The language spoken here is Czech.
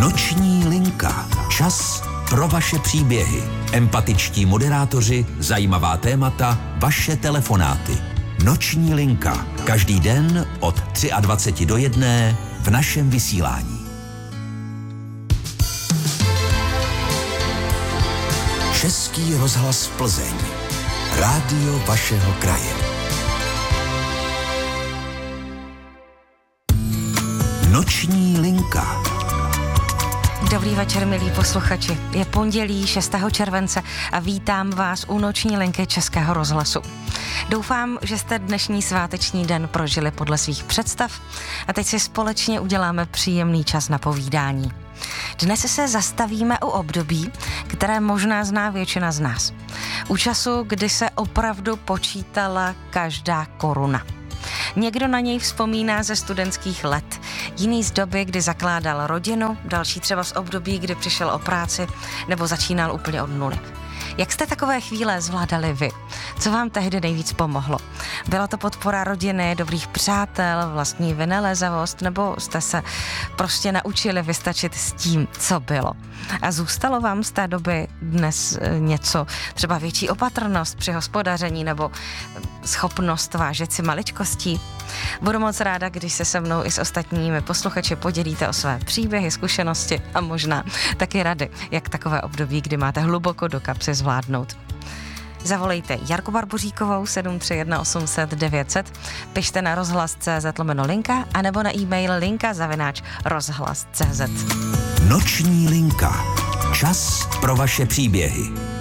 Noční linka. Čas pro vaše příběhy. Empatičtí moderátoři, zajímavá témata, vaše telefonáty. Noční linka. Každý den od 23 do 1 v našem vysílání. Český rozhlas Plzeň. Rádio vašeho kraje. Noční linka. Dobrý večer, milí posluchači. Je pondělí 6. července a vítám vás u Noční linky Českého rozhlasu. Doufám, že jste dnešní sváteční den prožili podle svých představ a teď si společně uděláme příjemný čas na povídání. Dnes se zastavíme u období, které možná zná většina z nás. U času, kdy se opravdu počítala každá koruna. Někdo na něj vzpomíná ze studentských let, jiný z doby, kdy zakládal rodinu, další třeba z období, kdy přišel o práci nebo začínal úplně od nuly. Jak jste takové chvíle zvládali vy? Co vám tehdy nejvíc pomohlo? Byla to podpora rodiny, dobrých přátel, vlastní vynalézavost, nebo jste se prostě naučili vystačit s tím, co bylo? A zůstalo vám z té doby dnes něco, třeba větší opatrnost při hospodaření nebo schopnost vážit si maličkostí? Budu moc ráda, když se mnou i s ostatními posluchači podělíte o své příběhy, zkušenosti a možná taky rady, jak takové období, kdy máte hluboko do kapsy, zvládnout. Zavolejte Jarku Barboříkovou 731 800 900, pište na rozhlas.cz/linka anebo na e-mail linka@rozhlas.cz. Noční linka. Čas pro vaše příběhy.